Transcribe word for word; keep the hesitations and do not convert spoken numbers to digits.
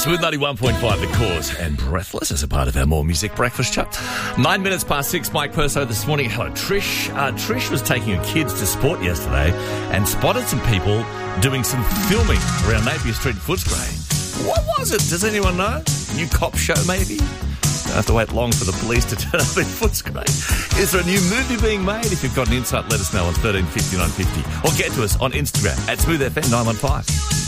Smooth ninety-one point five, The Cause, and Breathless as a part of our More Music Breakfast chat. Nine minutes past six, Mike Perso this morning. Hello, Trish. Uh, Trish was taking her kids to sport yesterday and spotted some people doing some filming around Napier Street, Footscray. What was it? Does anyone know? New cop show, maybe? Don't have to wait long for the police to turn up in Footscray. Is there a new movie being made? If you've got an insight, let us know on thirteen fifty-nine fifty. Or get to us on Instagram at Smooth F M nine one five.